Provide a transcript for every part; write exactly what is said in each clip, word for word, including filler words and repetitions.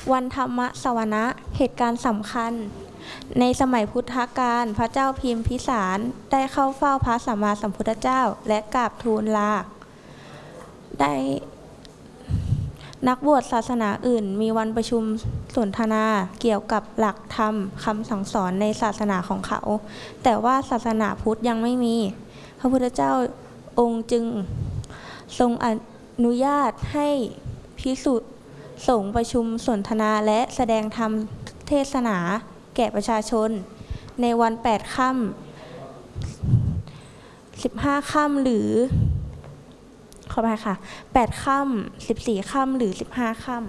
วันธรรมสวนะเหตุการณ์สำคัญในสมัยพุทธกาลพระเจ้าพิมพิสารได้เข้าเฝ้าพระสัมมาสัมพุทธเจ้าและกราบทูลลาได้นักบวชศาสนาอื่นมีวันประชุมสนทนาเกี่ยวกับหลักธรรมคำสั่งสอนในศาสนาของเขาแต่ว่าศาสนาพุทธยังไม่มีพระพุทธเจ้าองค์จึงทรงอนุญาตให้ภิกษุสงฆ์ประชุมสนทนาและแสดงธรรมเทศนาแก่ประชาชนในวันแปดค่ำสิบห้าค่ำหรือขอไปค่ะแปดค่ำสิบสี่ค่ำหรือสิบห้าค่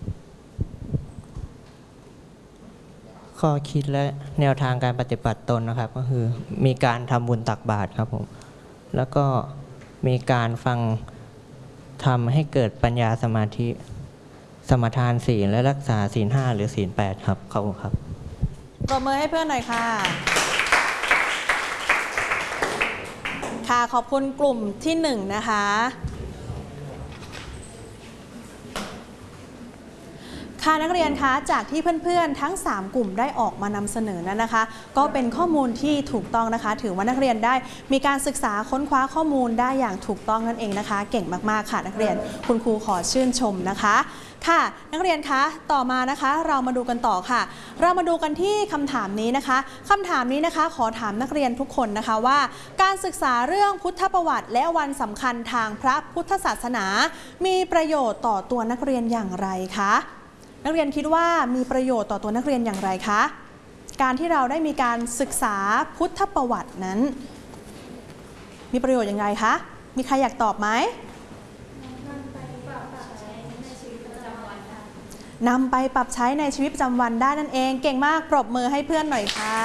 ำข้อคิดและแนวทางการปฏิบัติตนนะครับก็คือมีการทำบุญตักบาตรครับผมแล้วก็มีการฟังทำให้เกิดปัญญาสมาธิสมทานศีลและรักษาศีลห้าหรือศีลแปดครับขอบคุณครับปรบมือให้เพื่อนหน่อยค่ะค่ะขอบคุณกลุ่มที่หนึ่งนะคะค่ะนักเรียนคะจากที่เพื่อนๆทั้งสามกลุ่มได้ออกมานำเสนอนั้นนะคะก็เป็นข้อมูลที่ถูกต้องนะคะถือว่านักเรียนได้มีการศึกษาค้นคว้าข้อมูลได้อย่างถูกต้องนั่นเองนะคะเก่งมากๆค่ะนักเรียนคุณครูขอชื่นชมนะคะค่ะนักเรียนคะต่อมานะคะเรามาดูกันต่อค่ะเรามาดูกันที่คำถามนี้นะคะคำถามนี้นะคะขอถามนักเรียนทุกคนนะคะว่าการศึกษาเรื่องพุทธประวัติและวันสำคัญทางพระพุทธศาสนามีประโยชน์ต่อตัวนักเรียนอย่างไรคะนักเรียนคิดว่ามีประโยชน์ต่อตัวนักเรียนอย่างไรคะการที่เราได้มีการศึกษาพุทธประวัตินั้นมีประโยชน์อย่างไรคะมีใครอยากตอบไหมนำไปปรับใช้ในชีวิตประจำวันได้นั่นเองเก่งมากปรบมือให้เพื่อนหน่อยค่ะ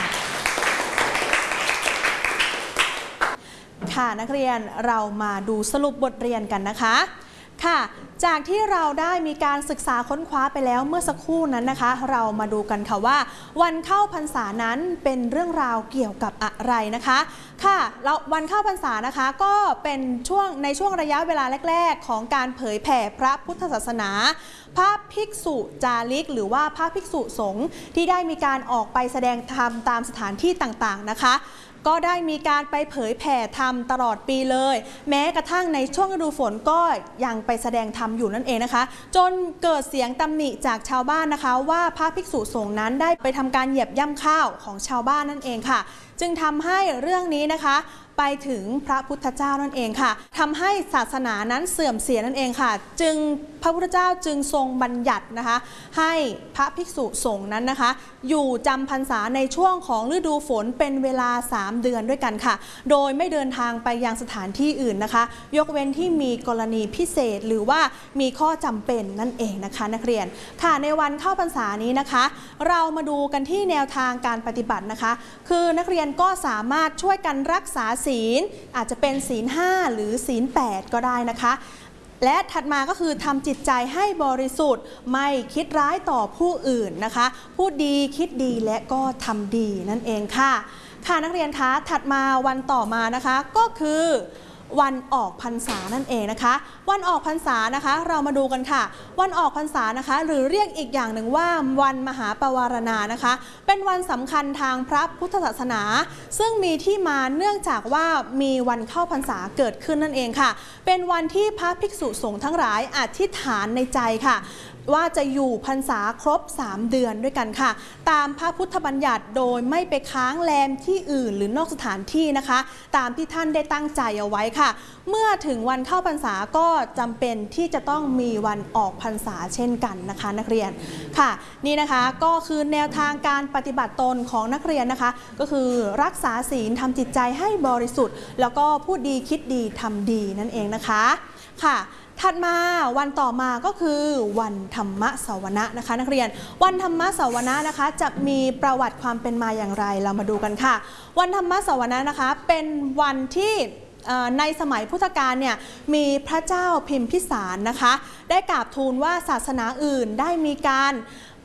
ค่ะนักเรียนเรามาดูสรุปบทเรียนกันนะคะค่ะจากที่เราได้มีการศึกษาค้นคว้าไปแล้วเมื่อสักครู่นั้นนะคะเรามาดูกันค่ะว่าวันเข้าพรรษานั้นเป็นเรื่องราวเกี่ยวกับอะไรนะคะค่ะแล้ววันเข้าพรรษานะคะก็เป็นช่วงในช่วงระยะเวลาแรกๆของการเผยแผ่พระพุทธศาสนาพระภิกษุจาริกหรือว่าพระภิกษุสงฆ์ที่ได้มีการออกไปแสดงธรรมตามสถานที่ต่างๆนะคะก็ได้มีการไปเผยแผ่ธรรมตลอดปีเลยแม้กระทั่งในช่วงฤดูฝนก็ยังไปแสดงธรรมอยู่นั่นเองนะคะจนเกิดเสียงตำหนิจากชาวบ้านนะคะว่าพระภิกษุสงฆ์นั้นได้ไปทำการเหยียบย่ำข้าวของชาวบ้านนั่นเองค่ะจึงทำให้เรื่องนี้นะคะไปถึงพระพุทธเจ้านั่นเองค่ะทำให้ศาสนานั้นเสื่อมเสียนั่นเองค่ะจึงพระพุทธเจ้าจึงทรงบัญญัตินะคะให้พระภิกษุสงฆ์นั้นนะคะอยู่จำพรรษาในช่วงของฤดูฝนเป็นเวลาสามเดือนด้วยกันค่ะโดยไม่เดินทางไปยังสถานที่อื่นนะคะยกเว้นที่มีกรณีพิเศษหรือว่ามีข้อจำเป็นนั่นเองนะคะนักเรียนค่ะในวันเข้าพรรษานี้นะคะเรามาดูกันที่แนวทางการปฏิบัตินะคะคือนักเรียนก็สามารถช่วยกันรักษาศีลอาจจะเป็นศีลห้าหรือศีลแปดก็ได้นะคะและถัดมาก็คือทำจิตใจให้บริสุทธิ์ไม่คิดร้ายต่อผู้อื่นนะคะพูดดีคิดดีและก็ทำดีนั่นเองค่ะค่ะนักเรียนคะถัดมาวันต่อมานะคะก็คือวันออกพรรษานั่นเองนะคะวันออกพรรษานะคะเรามาดูกันค่ะวันออกพรรษานะคะหรือเรียกอีกอย่างหนึ่งว่าวันมหาปวารณานะคะเป็นวันสำคัญทางพระพุทธศาสนาซึ่งมีที่มาเนื่องจากว่ามีวันเข้าพรรษาเกิดขึ้นนั่นเองค่ะเป็นวันที่พระภิกษุสงฆ์ทั้งหลายอธิษฐานในใจค่ะว่าจะอยู่พรรษาครบสามเดือนด้วยกันค่ะตามพระพุทธบัญญัติโดยไม่ไปค้างแรมที่อื่นหรือนอกสถานที่นะคะตามที่ท่านได้ตั้งใจเอาไว้ค่ะเมื่อถึงวันเข้าพรรษาก็จำเป็นที่จะต้องมีวันออกพรรษาเช่นกันนะคะนักเรียนค่ะนี่นะคะก็คือแนวทางการปฏิบัติตนของนักเรียนนะคะก็คือรักษาศีลทำจิตใจให้บริสุทธิ์แล้วก็พูดดีคิดดีทำดีนั่นเองนะคะค่ะถัดมาวันต่อมาก็คือวันธรรมสวนะนะคะนักเรียนวันธรรมสวนะนะคะจะมีประวัติความเป็นมาอย่างไรเรามาดูกันค่ะวันธรรมสวนะนะคะเป็นวันที่ในสมัยพุทธกาลเนี่ยมีพระเจ้าพิมพิสารนะคะได้กราบทูลว่าศาสนาอื่นได้มีการ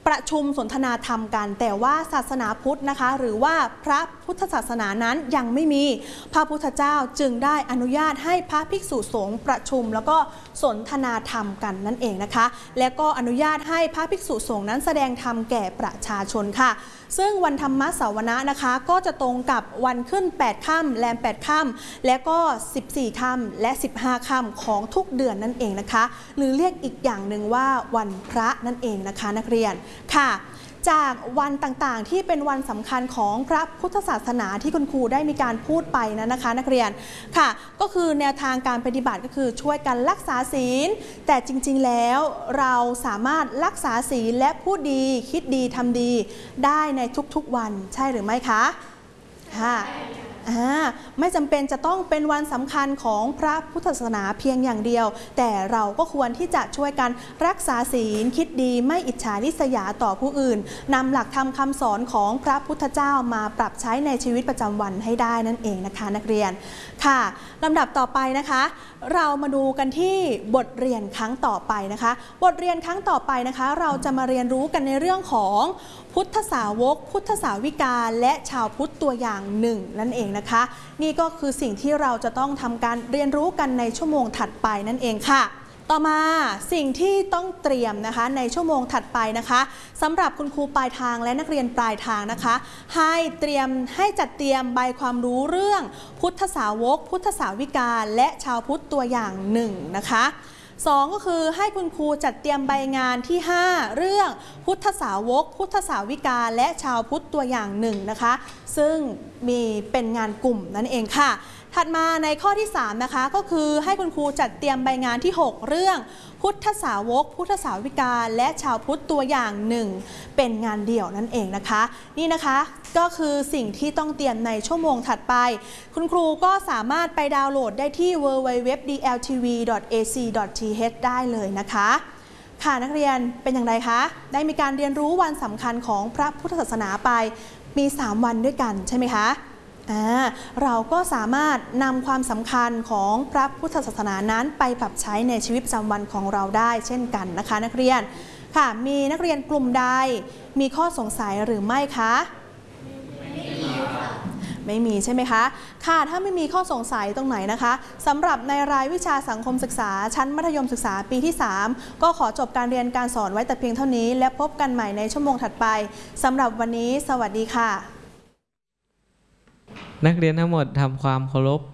ประชุมสนทนาธรรมกันแต่ว่าศาสนาพุทธนะคะหรือว่าพระพุทธศาสนานั้นยังไม่มีพระพุทธเจ้าจึงได้อนุญาตให้พระภิกษุสงฆ์ประชุมแล้วก็สนทนาธรรมกันนั่นเองนะคะและก็อนุญาตให้พระภิกษุสงฆ์นั้นแสดงธรรมแก่ประชาชนค่ะซึ่งวันธรรมสวนะนะคะก็จะตรงกับวันขึ้นแปดค่ำแรมแปดค่ำและก็สิบสี่ค่ำและสิบห้าค่ำของทุกเดือนนั่นเองนะคะหรือเรียกอีกอย่างหนึ่งว่าวันพระนั่นเองนะคะนักเรียนค่ะจากวันต่างๆที่เป็นวันสำคัญของพระพุทธศาสนาที่คุณครูได้มีการพูดไปนะนะคะนักเรียนค่ะก็คือแนวทางการปฏิบัติก็คือช่วยกันรักษาศีลแต่จริงๆแล้วเราสามารถรักษาศีลและพูดดีคิดดีทำดีได้ในทุกๆวันใช่หรือไม่คะค่ะไม่จำเป็นจะต้องเป็นวันสำคัญของพระพุทธศาสนาเพียงอย่างเดียวแต่เราก็ควรที่จะช่วยกันรักษาศีลคิดดีไม่อิจฉาริษยาต่อผู้อื่นนำหลักธรรมคำสอนของพระพุทธเจ้ามาปรับใช้ในชีวิตประจำวันให้ได้นั่นเองนะคะนักเรียนค่ะลำดับต่อไปนะคะเรามาดูกันที่บทเรียนครั้งต่อไปนะคะบทเรียนครั้งต่อไปนะคะเราจะมาเรียนรู้กันในเรื่องของพุทธสาวกพุทธสาวิกาและชาวพุทธตัวอย่างหนึ่งนั่นเองนะคะนี่ก็คือสิ่งที่เราจะต้องทำการเรียนรู้กันในชั่วโมงถัดไปนั่นเองค่ะต่อมาสิ่งที่ต้องเตรียมนะคะในชั่วโมงถัดไปนะคะสำหรับคุณครูปลายทางและนักเรียนปลายทางนะคะให้เตรียมให้จัดเตรียมใบความรู้เรื่องพุทธสาวกพุทธสาวิกาและชาวพุทธตัวอย่างหนึ่งนะคะสองก็คือให้คุณครูจัดเตรียมใบงานที่ห้าเรื่องพุทธสาวกพุทธสาวิกาและชาวพุทธตัวอย่างหนึ่งนะคะซึ่งมีเป็นงานกลุ่มนั่นเองค่ะถัดมาในข้อที่สามนะคะก็คือให้คุณครูจัดเตรียมใบงานที่หกเรื่องพุทธสาวกพุทธสาวิกาและชาวพุทธตัวอย่างหนึ่งเป็นงานเดี่ยวนั่นเองนะคะนี่นะคะก็คือสิ่งที่ต้องเตรียมในชั่วโมงถัดไปคุณครูก็สามารถไปดาวน์โหลดได้ที่ ดับเบิลยู ดับเบิลยู ดับเบิลยู ดอท ดี แอล ที วี ดอท เอ ซี ดอท ที เอช ได้เลยนะคะค่ะนักเรียนเป็นอย่างไรคะได้มีการเรียนรู้วันสำคัญของพระพุทธศาสนาไปมีสามวันด้วยกันใช่ไหมคะเราก็สามารถนำความสำคัญของพระพุทธศาสนานั้นไปปรับใช้ในชีวิตประจำวันของเราได้เช่นกันนะคะนักเรียนค่ะมีนักเรียนกลุ่มใดมีข้อสงสัยหรือไม่คะไม่มีค่ะไม่มีใช่ไหมคะค่ะถ้าไม่มีข้อสงสัยตรงไหนนะคะสำหรับในรายวิชาสังคมศึกษาชั้นมัธยมศึกษาปีที่สามก็ขอจบการเรียนการสอนไว้แต่เพียงเท่านี้และพบกันใหม่ในชั่วโมงถัดไปสำหรับวันนี้สวัสดีค่ะนักเรียนทั้งหมดทำความเคารพ